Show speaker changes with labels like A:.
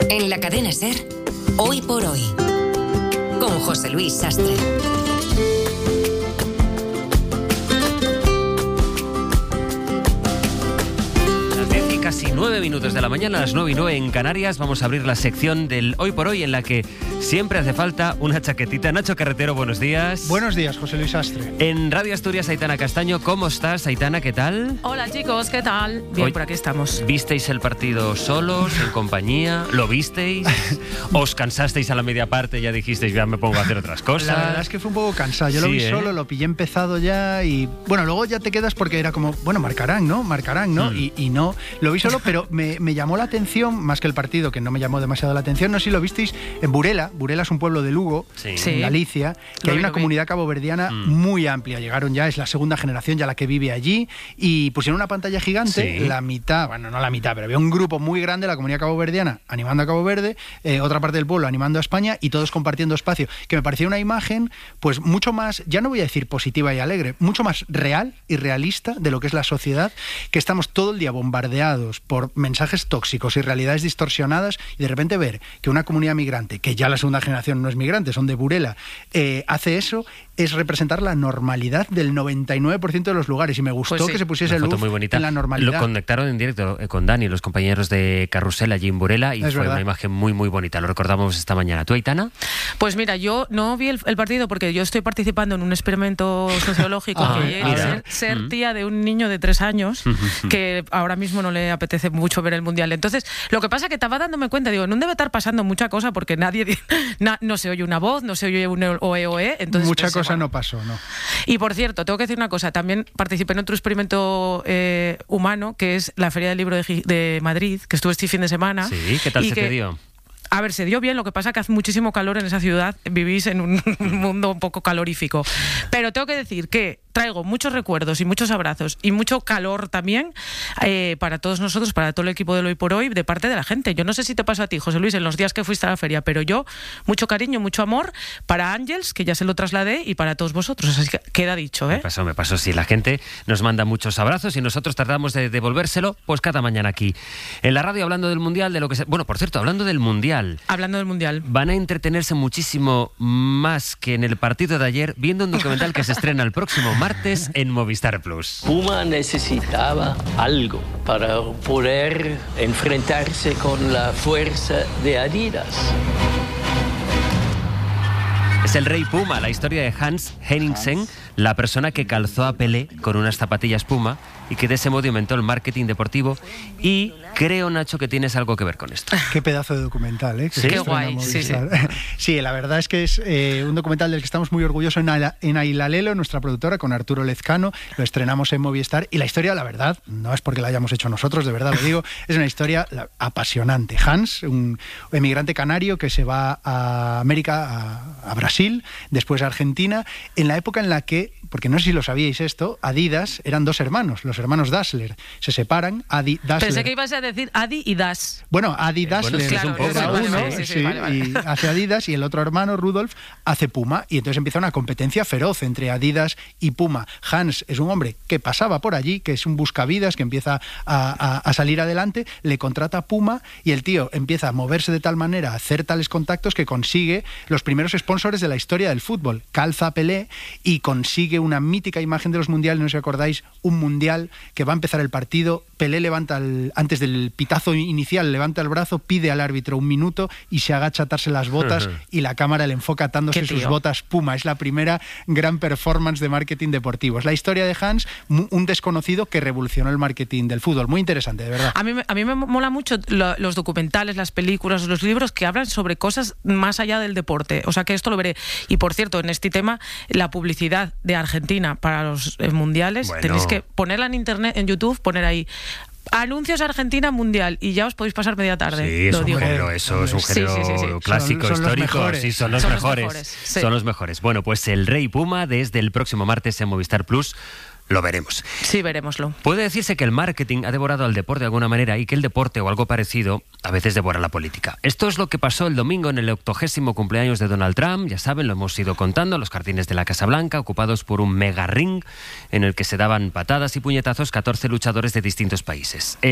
A: En la cadena SER, Hoy por Hoy, con José Luis Sastre.
B: Casi 9 minutos de la mañana, a las 9:09 en Canarias, vamos a abrir la sección del Hoy por Hoy, en la que siempre hace falta una chaquetita. Nacho Carretero, buenos días.
C: Buenos días, José Luis Astre.
B: En Radio Asturias, Aitana Castaño, ¿cómo estás, Aitana? ¿Qué tal?
D: Hola chicos, ¿qué tal? Bien, por aquí estamos.
B: ¿Visteis el partido solos, en compañía? ¿Lo visteis? ¿Os cansasteis a la media parte y ya dijisteis, ya me pongo a hacer otras cosas?
C: La verdad es que fue un poco cansado. Yo lo vi solo, lo pillé empezado ya y... Bueno, luego ya te quedas porque era como, bueno, marcarán, ¿no? Y no, lo vi solo, pero me llamó la atención, más que el partido, que no me llamó demasiado la atención. No sé si lo visteis en Burela. Burela es un pueblo de Lugo, en Galicia, que hay una comunidad caboverdiana muy amplia. Llegaron ya, es la segunda generación ya la que vive allí, y pusieron una pantalla gigante, la mitad, bueno, no la mitad, pero había un grupo muy grande de la comunidad caboverdiana animando a Cabo Verde, otra parte del pueblo animando a España, y todos compartiendo espacio, que me parecía una imagen pues mucho más, ya no voy a decir positiva y alegre, mucho más real y realista de lo que es la sociedad, que estamos todo el día bombardeados por mensajes tóxicos y realidades distorsionadas, y de repente ver que una comunidad migrante, que ya la segunda generación no es migrante, son de Burela, hace eso, es representar la normalidad del 99% de los lugares, y me gustó que se pusiese luz en la normalidad.
B: Lo conectaron en directo con Dani, los compañeros de Carrusel allí en Burela, y fue una imagen muy muy bonita, lo recordamos esta mañana. ¿Tú, Aitana?
D: Pues mira, yo no vi el partido porque yo estoy participando en un experimento sociológico que es ser tía de un niño de 3 años que ahora mismo no le apetece mucho ver el Mundial. Entonces, lo que pasa es que estaba dándome cuenta, digo, no debe estar pasando mucha cosa porque nadie, no se oye una voz, no se oye un oe, entonces...
C: Mucha cosa no pasó, ¿no?
D: Y por cierto, tengo que decir una cosa, también participé en otro experimento humano, que es la Feria del Libro de Madrid, que estuve este fin de semana.
B: Sí, ¿qué tal se te dio?
D: A ver, se dio bien, lo que pasa es que hace muchísimo calor en esa ciudad, vivís en un mundo un poco calorífico. Pero tengo que decir que traigo muchos recuerdos y muchos abrazos y mucho calor también para todos nosotros, para todo el equipo de Hoy por Hoy, de parte de la gente. Yo no sé si te pasó a ti, José Luis, en los días que fuiste a la feria, pero yo, mucho cariño, mucho amor para Ángels, que ya se lo trasladé, y para todos vosotros. Así que queda dicho, ¿eh?
B: Me pasó, sí. La gente nos manda muchos abrazos y nosotros tratamos de devolvérselo pues cada mañana aquí en la radio, hablando del Mundial, de lo que se... Bueno, por cierto, hablando del Mundial, van a entretenerse muchísimo más que en el partido de ayer viendo un documental que se estrena el próximo martes en Movistar Plus.
E: Puma necesitaba algo para poder enfrentarse con la fuerza de Adidas.
B: Es el rey Puma, la historia de Hans Henningsen, la persona que calzó a Pelé con unas zapatillas Puma y que de ese modo inventó el marketing deportivo. Y creo, Nacho, que tienes algo que ver con esto.
C: Qué pedazo de documental, ¿eh?
B: ¿Sí?
D: Qué guay, sí.
C: Sí, la verdad es que es un documental del que estamos muy orgullosos en Ailalelo, nuestra productora, con Arturo Lezcano. Lo estrenamos en Movistar, y la historia, la verdad, no es porque la hayamos hecho nosotros, de verdad lo digo, es una historia apasionante. Hans, un emigrante canario que se va a América, a Brasil, después a Argentina, en la época en la que, porque no sé si lo sabíais esto, Adidas eran 2 hermanos, los hermanos Dassler. Se separan, Adi Dassler.
D: Pensé que ibas a decir Adi y Das.
C: Bueno, Adi Dassler
D: es un poco,
C: vale. Y hace Adidas, y el otro hermano, Rudolf, hace Puma, y entonces empieza una competencia feroz entre Adidas y Puma. Hans es un hombre que pasaba por allí, que es un buscavidas, que empieza a salir adelante, le contrata a Puma, y el tío empieza a moverse de tal manera, a hacer tales contactos, que consigue los primeros sponsors de la historia del fútbol. Calza a Pelé y consigue una mítica imagen de los mundiales, no sé si acordáis, un mundial que va a empezar el partido, Pelé levanta antes del pitazo inicial, levanta el brazo, pide al árbitro 1 minuto y se agacha a atarse las botas y la cámara le enfoca atándose sus botas Puma. Es la primera gran performance de marketing deportivo. Es la historia de Hans, un desconocido que revolucionó el marketing del fútbol. Muy interesante, de verdad.
D: A mí me mola mucho los documentales, las películas, los libros que hablan sobre cosas más allá del deporte. O sea que esto lo veré. Y por cierto, en este tema, la publicidad de Argentina para los mundiales, tenéis que ponerla en internet, en YouTube, poner ahí anuncios Argentina Mundial, y ya os podéis pasar media tarde.
B: Sí, es un género clásico, histórico. Son los mejores. Son los mejores. Bueno, pues el Rey Puma, desde el próximo martes en Movistar Plus, lo veremos.
D: Sí, verémoslo.
B: Puede decirse que el marketing ha devorado al deporte de alguna manera, y que el deporte o algo parecido a veces devora la política. Esto es lo que pasó el domingo en el 80º cumpleaños de Donald Trump. Ya saben, lo hemos ido contando, los jardines de la Casa Blanca, ocupados por un mega ring en el que se daban patadas y puñetazos 14 luchadores de distintos países.